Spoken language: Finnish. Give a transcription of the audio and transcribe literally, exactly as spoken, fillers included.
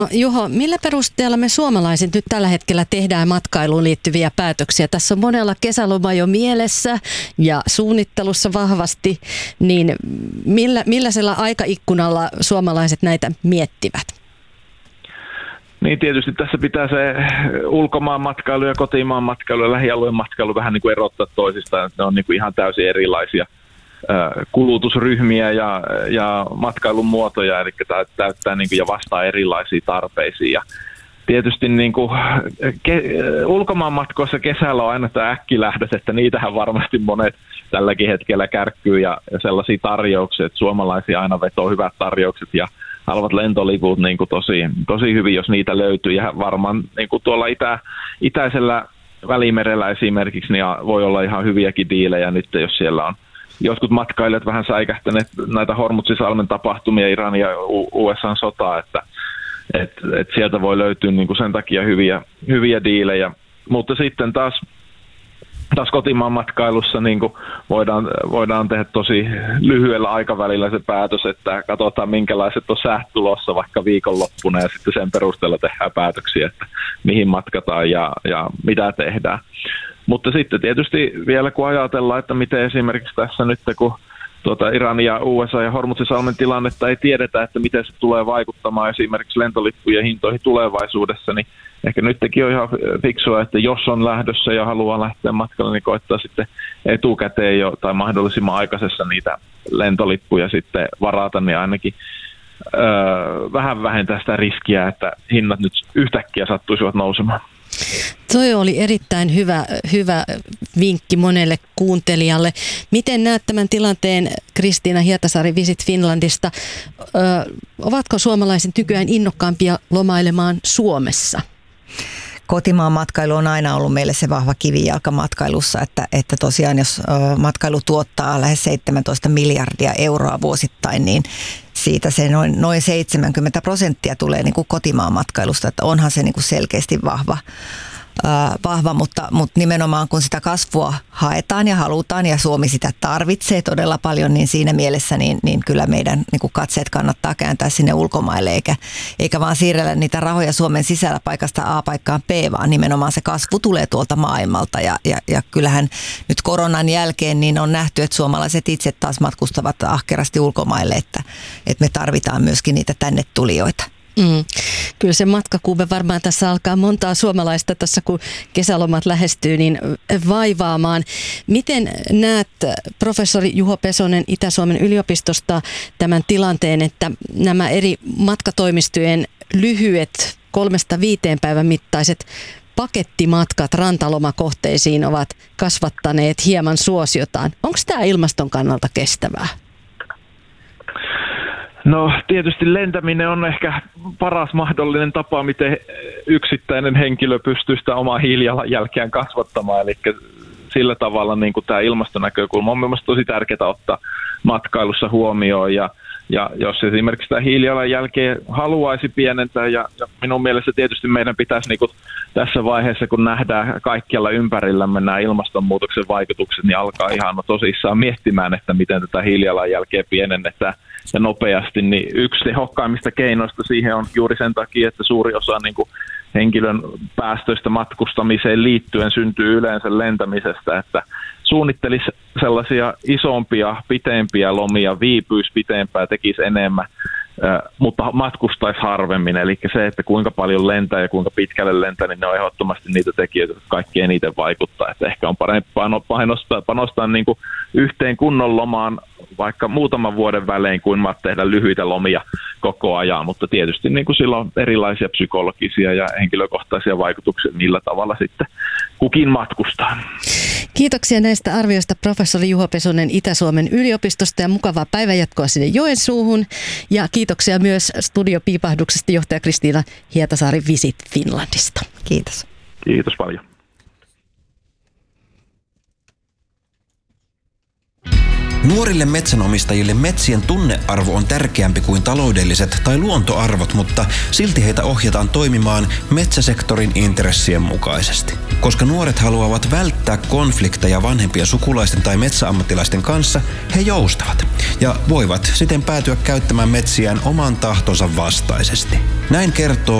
No, Juho, millä perusteella me suomalaiset nyt tällä hetkellä tehdään matkailuun liittyviä päätöksiä? Tässä on monella kesäloma jo mielessä ja suunnittelussa vahvasti, niin millä, millaisella aikaikkunalla suomalaiset näitä miettivät? Niin tietysti tässä pitää se ulkomaan matkailu ja kotimaan matkailu ja lähialueen matkailu vähän niin kuin erottaa toisistaan. Ne on niin kuin ihan täysin erilaisia kulutusryhmiä ja, ja matkailun muotoja, eli täyttää niin kuin ja vastaa erilaisiin tarpeisiin. Ja tietysti niin kuin, ke, ulkomaan matkoissa kesällä on aina tämä äkkilähdöt, että niitähän varmasti monet tälläkin hetkellä kärkkyy ja, ja sellaisia tarjouksia, että suomalaisia aina vetoo hyvät tarjoukset ja halvat lentoliput niin kuin tosi, tosi hyvin, jos niitä löytyy. Ja varmaan niin kuin tuolla itä, itäisellä Välimerellä esimerkiksi niin voi olla ihan hyviäkin diilejä nyt, jos siellä on jotkut matkailijat vähän säikähtäneet näitä Hormuzisalmen tapahtumia, Iranin ja U S A:n sotaa, että et, et sieltä voi löytyä niin kuin sen takia hyviä, hyviä diilejä. Mutta sitten taas, taas kotimaan matkailussa niin kuin voidaan, voidaan tehdä tosi lyhyellä aikavälillä se päätös, että katsotaan minkälaiset on säät tulossa vaikka viikonloppuna ja sitten sen perusteella tehdään päätöksiä, että mihin matkataan ja, ja mitä tehdään. Mutta sitten tietysti vielä kun ajatellaan, että miten esimerkiksi tässä nyt, kun tuota Iranin ja U S A ja Hormuzisalmen tilannetta ei tiedetä, että miten se tulee vaikuttamaan esimerkiksi lentolippujen hintoihin tulevaisuudessa, niin ehkä nytkin on ihan fiksua, että jos on lähdössä ja haluaa lähteä matkalle, niin koittaa sitten etukäteen jo tai mahdollisimman aikaisessa niitä lentolippuja sitten varata, niin ainakin öö, vähän vähentää sitä riskiä, että hinnat nyt yhtäkkiä sattuisivat nousemaan. Toi oli erittäin hyvä, hyvä vinkki monelle kuuntelijalle. Miten näet tämän tilanteen, Kristiina Hietasaari Visit Finlandista? Ö, ovatko suomalaiset nykyään innokkaampia lomailemaan Suomessa? Kotimaan matkailu on aina ollut meille se vahva kivijalka matkailussa, että, että tosiaan jos matkailu tuottaa lähes seitsemäntoista miljardia euroa vuosittain, niin siitä se noin, noin seitsemänkymmentä prosenttia tulee niin kuin kotimaan matkailusta, että onhan se niin kuin selkeästi vahva. Äh, vahva, mutta, mutta nimenomaan kun sitä kasvua haetaan ja halutaan ja Suomi sitä tarvitsee todella paljon, niin siinä mielessä niin, niin kyllä meidän niin kuin katseet kannattaa kääntää sinne ulkomaille, eikä, eikä vaan siirrellä niitä rahoja Suomen sisällä paikasta A paikkaan B, vaan nimenomaan se kasvu tulee tuolta maailmalta ja, ja, ja kyllähän nyt koronan jälkeen niin on nähty, että suomalaiset itse taas matkustavat ahkerasti ulkomaille, että, että me tarvitaan myöskin niitä tänne tulijoita. Mm. Kyllä se matkakuube varmaan tässä alkaa montaa suomalaista tässä, kun kesälomat lähestyy, niin vaivaamaan. Miten näet, professori Juho Pesonen Itä-Suomen yliopistosta, tämän tilanteen, että nämä eri matkatoimistojen lyhyet kolmesta viiteen päivän mittaiset pakettimatkat rantalomakohteisiin ovat kasvattaneet hieman suosiotaan? Onko tämä ilmaston kannalta kestävää? No tietysti lentäminen on ehkä paras mahdollinen tapa, miten yksittäinen henkilö pystyy sitä omaa hiilijalanjälkeään kasvattamaan. Eli sillä tavalla niin kuin tämä ilmastonäkökulma on mielestäni tosi tärkeää ottaa matkailussa huomioon. Ja, ja jos esimerkiksi tämä hiilijalanjälkeä haluaisi pienentää, ja, ja minun mielestä tietysti meidän pitäisi niin kuin tässä vaiheessa, kun nähdään kaikkialla ympärillämme nämä ilmastonmuutoksen vaikutukset, niin alkaa ihan tosissaan miettimään, että miten tätä hiilijalanjälkeä pienennetään ja nopeasti, niin yksi tehokkaimmista keinoista siihen on juuri sen takia, että suuri osa niin kuin henkilön päästöistä matkustamiseen liittyen syntyy yleensä lentämisestä, että suunnittelisi sellaisia isompia, pitempiä lomia, viipyisi pitempään, tekisi enemmän, mutta matkustaisi harvemmin. Eli se, että kuinka paljon lentää ja kuinka pitkälle lentää, niin ne on ehdottomasti niitä tekijöitä, jotka kaikki eniten vaikuttaa. Että ehkä on parempi panostaa, panostaa niin kuin yhteen kunnon lomaan vaikka muutaman vuoden välein, kuin tehdä lyhyitä lomia koko ajan. Mutta tietysti niin kuin sillä on erilaisia psykologisia ja henkilökohtaisia vaikutuksia, millä tavalla sitten kukin matkustaa. Kiitoksia näistä arvioista professori Juho Pesonen Itä-Suomen yliopistosta ja mukavaa päivänjatkoa sinne Joensuuhun. Ja kiitoksia myös studiopiipahduksesta johtaja Kristiina Hietasaari Visit Finlandista. Kiitos. Kiitos paljon. Nuorille metsänomistajille metsien tunnearvo on tärkeämpi kuin taloudelliset tai luontoarvot, mutta silti heitä ohjataan toimimaan metsäsektorin intressien mukaisesti. Koska nuoret haluavat välttää konflikteja vanhempien sukulaisten tai metsäammattilaisten kanssa, he joustavat ja voivat siten päätyä käyttämään metsiään oman tahtonsa vastaisesti. Näin kertoo